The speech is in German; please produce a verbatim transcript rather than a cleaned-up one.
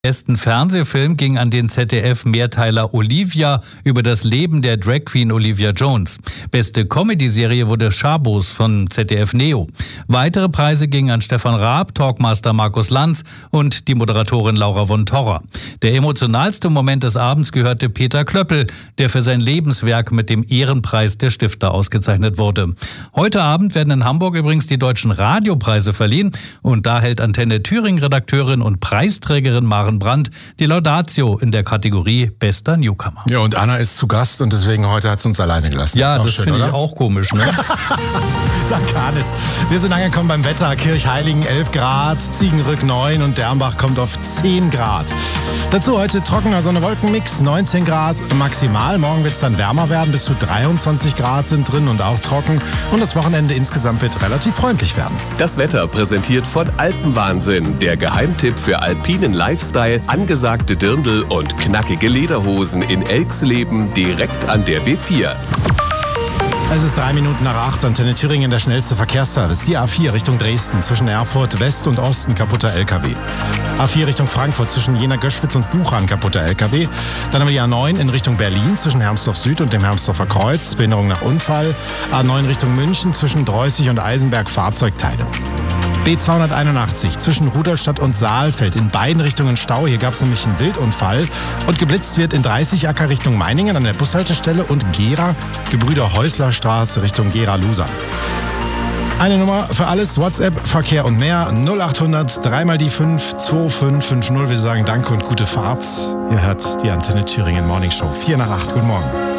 Besten Fernsehfilm ging an den Z D F-Mehrteiler Olivia über das Leben der Drag Queen Olivia Jones. Beste Comedy-Serie wurde Schabos von Z D F Neo. Weitere Preise gingen an Stefan Raab, Talkmaster Markus Lanz und die Moderatorin Laura von Torra. Der emotionalste Moment des Abends gehörte Peter Klöppel, der für sein Lebenswerk mit dem Ehrenpreis der Stifter ausgezeichnet wurde. Heute Abend werden in Hamburg übrigens die deutschen Radiopreise verliehen und da hält Antenne Thüringen-Redakteurin und Preisträgerin Maren Brandt die Laudatio in der Kategorie Bester Newcomer. Ja, und Anna ist zu Gast und deswegen heute hat sie uns alleine gelassen. Ja, das, das finde ich auch komisch, ne? Da kann es. Wir sind angekommen beim Wetter. Kirchheiligen elf Grad, Ziegenrück neun und Dermbach kommt auf zehn Grad. Dazu heute trockener Sonne-Wolken-Mix, neunzehn Grad maximal. Morgen wird es dann wärmer werden, bis zu dreiundzwanzig Grad sind drin und auch trocken. Und das Wochenende insgesamt wird relativ freundlich werden. Das Wetter präsentiert von Alpenwahnsinn, der Geheimtipp für alpinen Lifestyle, angesagte Dirndl und knackige Lederhosen in Elxleben direkt an der B vier. Es ist drei Minuten nach acht, Antenne Thüringen, der schnellste Verkehrsservice. Die A vier Richtung Dresden, zwischen Erfurt West und Osten kaputter L K W. A vier Richtung Frankfurt, zwischen Jena, Göschwitz und Buchang kaputter L K W. Dann haben wir die A neun in Richtung Berlin, zwischen Hermsdorf Süd und dem Hermsdorfer Kreuz, Behinderung nach Unfall. A neun Richtung München, zwischen Dreußig und Eisenberg, Fahrzeugteile. B zweihunderteinundachtzig zwischen Rudolstadt und Saalfeld, in beiden Richtungen Stau. Hier gab es nämlich einen Wildunfall. Und geblitzt wird in dreißig Acker Richtung Meiningen an der Bushaltestelle und Gera, Gebrüder-Häusler-Straße Richtung Gera-Lusern. Eine Nummer für alles, WhatsApp, Verkehr und mehr, null achthundert, dreimal die fünf, zwei fünf fünf null. Wir sagen Danke und gute Fahrt. Ihr hört die Antenne Thüringen Morning Show. vier nach acht, guten Morgen.